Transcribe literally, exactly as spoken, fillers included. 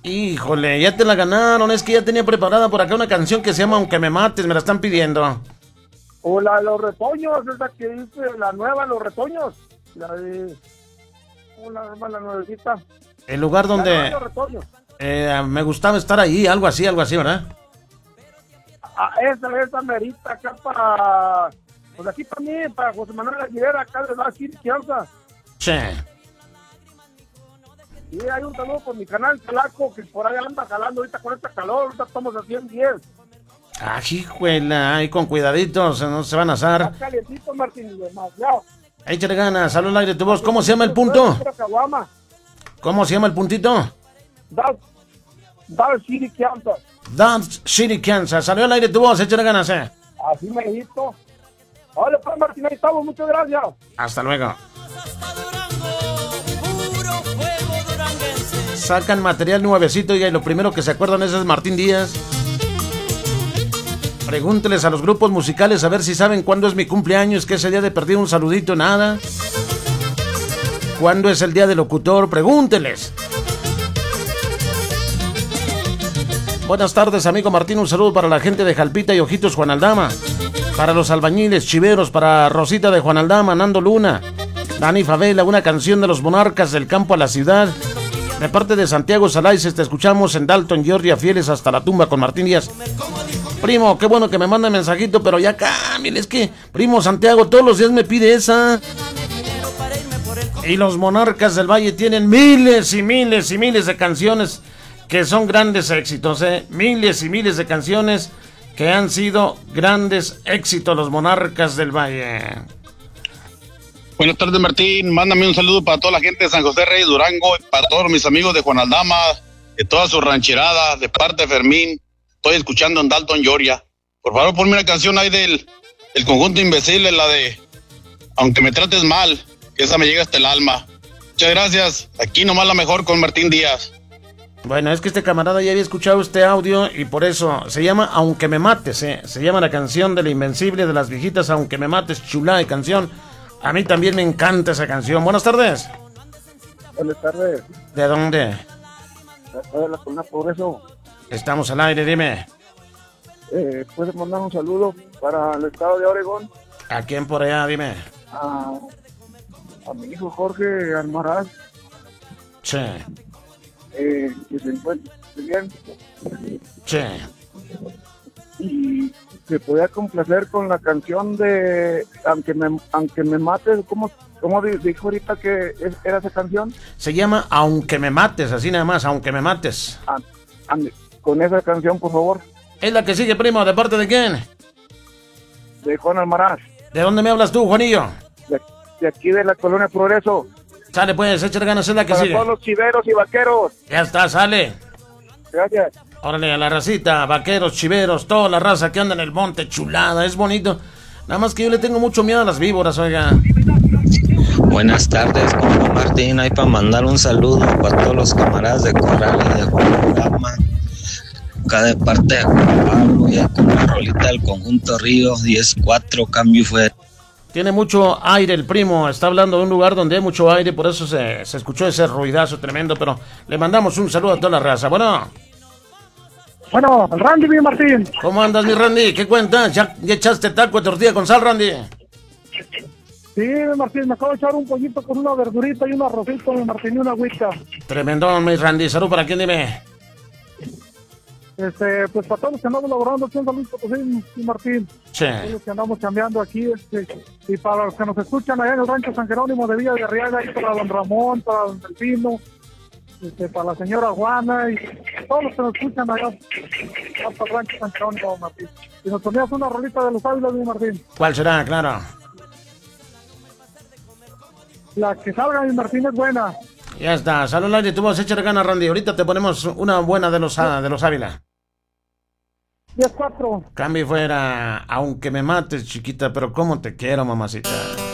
Híjole, ya te la ganaron. Es que ya tenía preparada por acá una canción que se llama Aunque me mates, me la están pidiendo. O la de los retoños, esa que dice la nueva, los retoños. La de... O la, la nuevecita. El lugar donde eh, me gustaba estar ahí, algo así, algo así, ¿verdad? Ah, esa, esa merita acá para... Pues aquí para mí, para José Manuel Aguilera, acá de la Chiriquianza. Che. Y hay un saludo por mi canal Calaco, que por ahí anda jalando ahorita con esta calor, ahorita estamos a ciento diez. Ah, hijuela, ahí con cuidaditos, no se van a asar. Está calientito, Martín, demasiado. Échale ganas, salud al aire tu voz. ¿Cómo se llama el punto? ¿Cómo se llama el puntito? Dark, Dark City, Kansas. Dark City, Kansas. Salió al aire tu voz, échale ganas, eh. Así me dijiste. Hola, pues, Martín, ahí estamos, muchas gracias. Hasta luego. Sacan material nuevecito y lo primero que se acuerdan es Martín Díaz. Pregúnteles a los grupos musicales a ver si saben cuándo es mi cumpleaños, que ese día de perdido un saludito, nada. ¿Cuándo es el día del locutor? Pregúnteles. Buenas tardes, amigo Martín, un saludo para la gente de Jalpita y Ojitos Juan Aldama, para los albañiles chiveros, para Rosita de Juan Aldama, Nando Luna, Dani Favela, una canción de los monarcas del campo a la ciudad. De parte de Santiago Salaices, te escuchamos en Dalton, Georgia, fieles hasta la tumba con Martín Díaz. Primo, qué bueno que me manda mensajito, pero ya cambien, es que, primo Santiago, todos los días me pide esa. Y los monarcas del Valle tienen miles y miles y miles de canciones que son grandes éxitos, ¿eh? Miles y miles de canciones que han sido grandes éxitos, los monarcas del Valle. Buenas tardes, Martín. Mándame un saludo para toda la gente de San José Reyes, Durango, para todos mis amigos de Juan Aldama, de toda su rancherada, de parte de Fermín. Estoy escuchando en Dalton, Georgia. Por favor, ponme una canción ahí del, del conjunto Imbéciles, la de Aunque me trates mal, que esa me llega hasta el alma. Muchas gracias. Aquí nomás la mejor con Martín Díaz. Bueno, es que este camarada ya había escuchado este audio y por eso se llama Aunque me mates, ¿eh? Se llama la canción de la Invencible de las viejitas, Aunque me mates, chulada de canción. A mí también me encanta esa canción. Buenas tardes. Buenas tardes. ¿De dónde? De la Colina Progreso. Estamos al aire, dime. Eh, ¿Puedes mandar un saludo para el estado de Oregón? ¿A quién por allá, dime? A, a mi hijo Jorge Almaraz. Sí. Eh, que se encuentre bien. Sí. Y se podía complacer con la canción de Aunque me, aunque me mates. ¿Cómo, cómo dijo ahorita que es, era esa canción? Se llama Aunque me mates, así nada más, Aunque me mates. Ah, ande, con esa canción, por favor. Es la que sigue, primo. ¿De parte de quién? De Juan Almaraz. ¿De dónde me hablas tú, Juanillo? De, de aquí de la Colonia Progreso. Sale, pues, échale ganas, es la que Para sigue. todos los chiveros y vaqueros. Ya está, sale. Gracias. Órale, a la racita, vaqueros, chiveros, toda la raza que anda en el monte, chulada, es bonito. Nada más que yo le tengo mucho miedo a las víboras, oiga. Buenas tardes, compa Martín. Hay para mandar un saludo para todos los camaradas de Corral y de Juan Aldama. Acá de parte de Juan Pablo, ya con la rolita del conjunto Ríos diez cuatro, cambio fuera. Tiene mucho aire el primo, está hablando de un lugar donde hay mucho aire, por eso se, se escuchó ese ruidazo tremendo, pero le mandamos un saludo a toda la raza. Bueno. Bueno, Randy, mi Martín. ¿Cómo andas, mi Randy? ¿Qué cuentas? ¿Ya, ya echaste taco de tortilla con sal, Randy? Sí, Martín, me acabo de echar un pollito con una verdurita y un arrocito, mi Martín, y una agüita. Tremendo, mi Randy. ¿Salud para quién, dime? Este, pues para todos los que andamos laborando aquí en San Luis Potosí, mi Martín. Sí. Todos los que andamos cambiando aquí, este, y para los que nos escuchan allá en el rancho San Jerónimo de Villa de Arriaga, y para don Ramón, para don Delfino, este, para la señora Juana, y todos los que nos escuchan allá, allá para el rancho San Jerónimo, Martín. Y nos ponías una rolita de los Ávilas, mi Martín. ¿Cuál será? Claro. La que salga, mi Martín, es buena. Ya está, salud al aire, tú vas a echar ganas, Randy. Ahorita te ponemos una buena de los, de los Ávila. diez cuatro. Cambio fuera, aunque me mates, chiquita, pero cómo te quiero, mamacita.